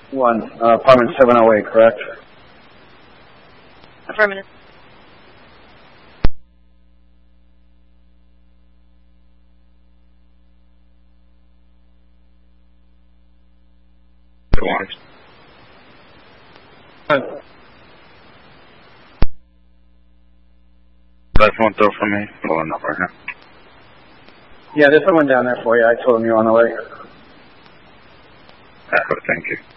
Apartment 708, correct? Affirmative. That's one throw for me. Pulling up right now. Yeah, there's someone down there for you. I told him you're on the way. Thank you.